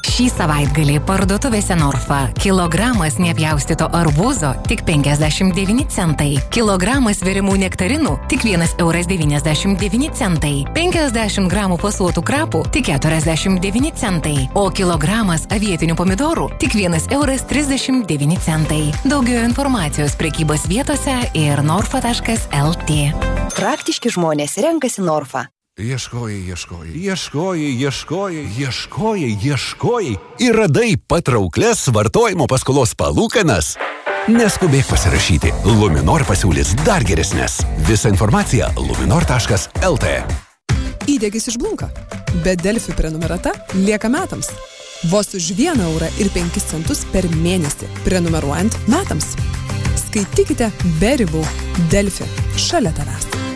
Šį savaitgalį parduotuvėse Norfa kilogramas nepjaustyto arbūzo tik 59 centai, kilogramas virimų nektarinų tik 1,99 centai, 50 gramų fasuotų krapų tik 49 centai, o kilogramas avietinių pomidorų tik 1,39 centai. Daugiau informacijos prekybos vietose ir norfa.lt. Praktiški žmonės renkasi Norfa. Ieškojai ir radai patrauklias vartojimo paskolos palūkanas. Neskubėk pasirašyti. Luminor pasiūlys dar geresnės. Visa informacija luminor.lt. Įdegis išblunka, bet Delfi prenumerata lieka metams. Vos už 1 eurą ir 5 centus per mėnesį, prenumeruojant metams. Skaitykite be ribų. Delfi šalia tavęs.